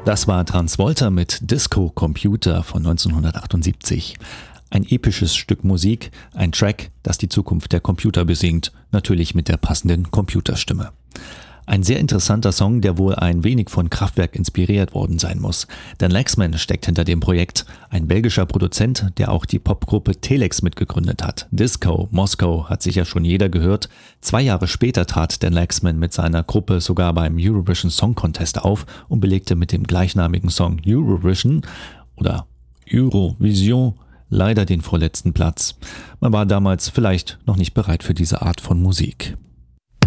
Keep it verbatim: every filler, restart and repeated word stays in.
Das war Transvolta mit Disco Computer von neunzehnhundertachtundsiebzig. Ein episches Stück Musik, ein Track, das die Zukunft der Computer besingt, natürlich mit der passenden Computerstimme. Ein sehr interessanter Song, der wohl ein wenig von Kraftwerk inspiriert worden sein muss. Dan Lexman steckt hinter dem Projekt, ein belgischer Produzent, der auch die Popgruppe Telex mitgegründet hat. Disco, Moskau hat sicher schon jeder gehört. Zwei Jahre später trat Dan Lexman mit seiner Gruppe sogar beim Eurovision Song Contest auf und belegte mit dem gleichnamigen Song Eurovision oder Eurovision leider den vorletzten Platz. Man war damals vielleicht noch nicht bereit für diese Art von Musik.